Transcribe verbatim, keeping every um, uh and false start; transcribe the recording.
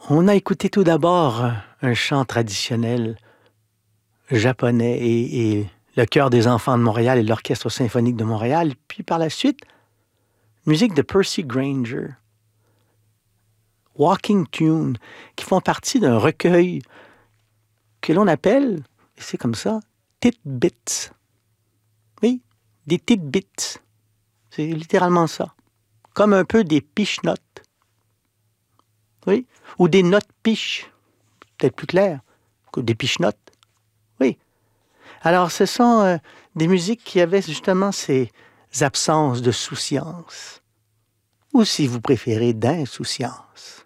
On a écouté tout d'abord un chant traditionnel japonais et, et le chœur des enfants de Montréal et l'Orchestre symphonique de Montréal. Puis par la suite, musique de Percy Grainger, Walking Tune, qui font partie d'un recueil que l'on appelle, et c'est comme ça, Titbits. Oui, des Titbits. C'est littéralement ça. Comme un peu des piche-notes. Oui, ou des notes piches. Peut-être plus clair. Des piche-notes. Oui. Alors, ce sont euh, des musiques qui avaient justement ces absences de souciance. Ou si vous préférez, d'insouciance.